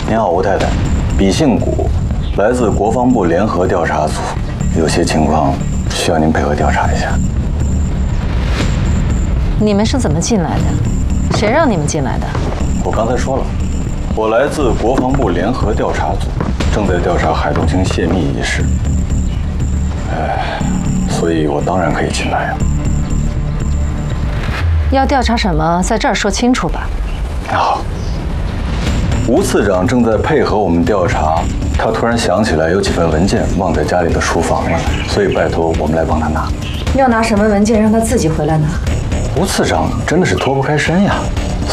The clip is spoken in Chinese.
您好，吴太太，笔姓谷，来自国防部联合调查组，有些情况需要您配合调查一下。 你们是怎么进来的？谁让你们进来的？ 我刚才说了，我来自国防部联合调查组，正在调查海东青泄密一事。所以我当然可以进来呀。 要调查什么，在这儿说清楚吧。 好。吴次长正在配合我们调查，他突然想起来有几份文件忘在家里的书房了，所以拜托我们来帮他拿。 要拿什么文件，让他自己回来拿。 吴次长真的是脱不开身呀。